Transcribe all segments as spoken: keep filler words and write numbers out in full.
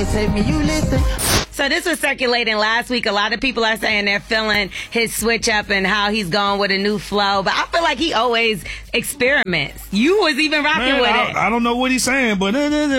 always say me, you listen. So this was circulating last week. A lot of people are saying they're feeling his switch up and how he's going with a new flow. But I feel like he always experiments. You was even rocking Man, with I, it. I don't know what he's saying, but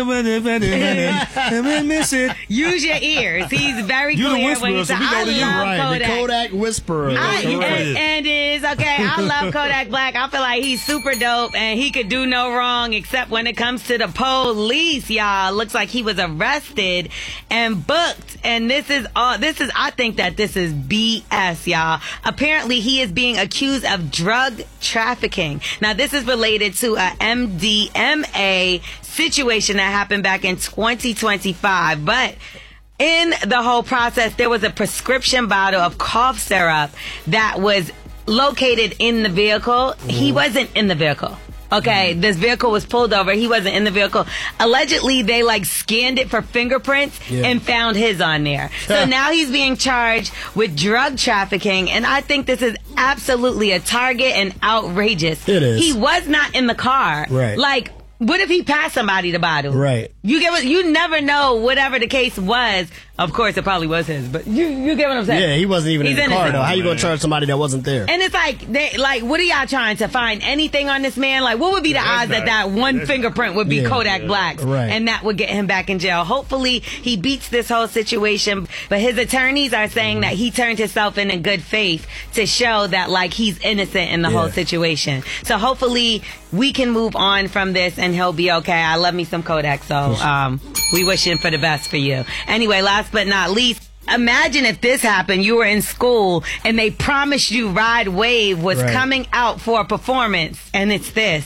miss it. Use your ears. He's very You the clear whisperer, when he so said, we go I to you. love Right, Kodak. the Kodak Whisperer. I, That's and, right. and is okay. I love Kodak Black. I feel like he's super dope and he could do no wrong except when it comes to the police, y'all. Looks like he was arrested and booked. And this is all. This is. I think that this is B S, y'all. Apparently, he is being accused of drug trafficking. Now, this is related to a M D M A situation that happened back in twenty twenty-five, but. In the whole process, there was a prescription bottle of cough syrup that was located in the vehicle. Mm. He wasn't in the vehicle. Okay, mm. This vehicle was pulled over. He wasn't in the vehicle. Allegedly, they like scanned it for fingerprints yeah. and found his on there. So now he's being charged with drug trafficking, and I think this is absolutely a target and outrageous. It is. He was not in the car. Right. Like, what if he passed somebody the bottle? Right. You get what, you never know. Whatever the case was, of course, it probably was his. But you, you get what I'm saying? Yeah, he wasn't even He's in the car innocent. though. How you gonna charge somebody that wasn't there? And it's like, they, like, what are y'all trying to find? Anything on this man? Like, what would be the Yeah, odds not, that that one fingerprint would be yeah, Kodak yeah, Black's, right. and that would get him back in jail? Hopefully, he beats this whole situation. But his attorneys are saying that he turned himself in in good faith to show that, like, he's innocent in the Yeah. whole situation. So hopefully, we can move on from this, and he'll be okay. I love me some Kodak, so um, we wishing for the best for you. Anyway, last but not least. Imagine if this happened, you were in school and they promised you Rod Wave was Right. coming out for a performance, and it's this.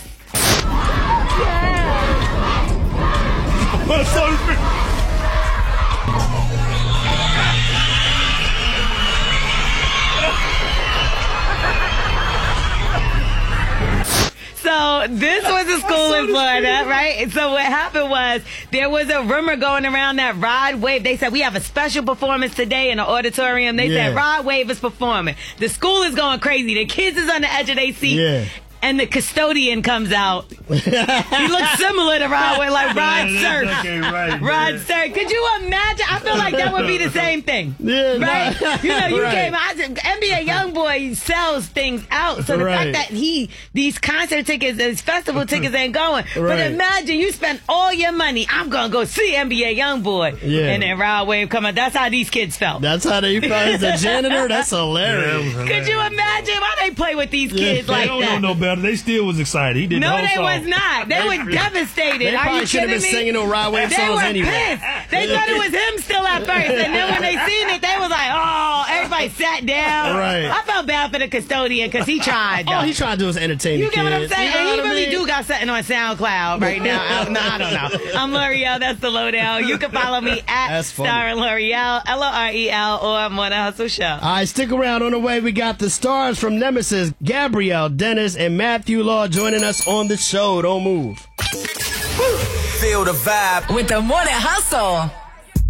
So this was a school in Florida, right? And so what happened was there was a rumor going around that Rod Wave, they said, we have a special performance today in the auditorium. They Yeah. said, Rod Wave is performing. The school is going crazy. The kids is on the edge of their seat. Yeah. And the custodian comes out. He looks similar to Rod Wave, like Rod Surf. Okay, right, Rod man. Surf. Could you imagine? I feel like that would be the same thing. Yeah, right? nah. You know, you Right. came out. N B A Youngboy sells things out. So the Right. fact that he, these concert tickets, these festival tickets ain't going. But Right. imagine you spend all your money. I'm going to go see N B A Youngboy. Yeah. And then Rod Wave come out. That's how these kids felt. That's how they found as a janitor. That's hilarious. Could you imagine why they play with these kids They like don't that? know no better. They still was excited. He did No, the whole they song. was not. They were devastated. They Are probably you should have kidding been me? singing no Rod Wave They songs were anyway. pissed. They thought it was him still at first, and then when they seen it, they was like, "Oh!" Everybody sat down. Right. I felt bad for the custodian because he tried. Though. All he's trying to do is entertain You the get what I'm kids. saying? You know And he what I really mean? do got something on SoundCloud right now. I, no, I don't know. I'm L'Oreal. That's the lowdown. You can follow me at That's funny. Star L'Oreal, L O R E L, or More Than Hustle Show. All right, stick around. On the way, we got the stars from Nemesis, Gabrielle Dennis, and Matthew Law joining us on the show. Don't move. Feel the vibe with the Morning Hustle.